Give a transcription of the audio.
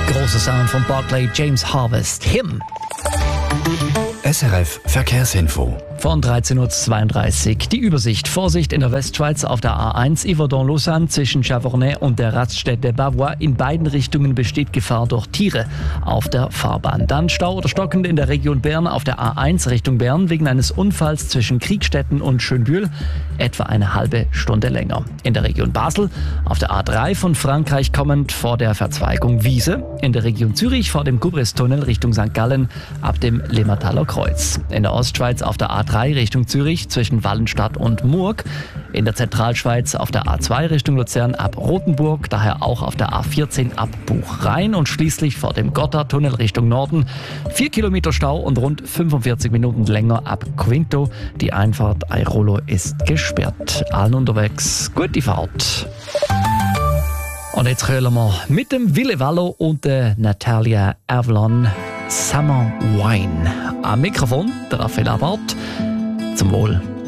Großer Sound von Barclay James Harvest, Him. SRF Verkehrsinfo. Von 13.32 Uhr. Die Übersicht. Vorsicht in der Westschweiz auf der A1 Yverdon-Lausanne zwischen Chavornay und der Raststätte Bavois. In beiden Richtungen besteht Gefahr durch Tiere auf der Fahrbahn. Dann Stau oder stockend in der Region Bern auf der A1 Richtung Bern wegen eines Unfalls zwischen Kriegstetten und Schönbühl. Etwa eine halbe Stunde länger. In der Region Basel auf der A3 von Frankreich kommend vor der Verzweigung Wiese. In der Region Zürich vor dem Gubrist-Tunnel Richtung St. Gallen ab dem Limmertaler Kreuz. In der Ostschweiz auf der A3 Richtung Zürich zwischen Wallenstadt und Murg. In der Zentralschweiz auf der A2 Richtung Luzern ab Rothenburg, daher auch auf der A14 ab Buchrhein und schließlich vor dem Gotthardtunnel Richtung Norden. 4 Kilometer Stau und rund 45 Minuten länger ab Quinto. Die Einfahrt Airolo ist gesperrt. Allen unterwegs, gute Fahrt. Und jetzt hören wir mit dem Ville Vallo und der Natalia Avalon Summer Wine. Am Mikrofon der Raphael Abart. Zum Wohl.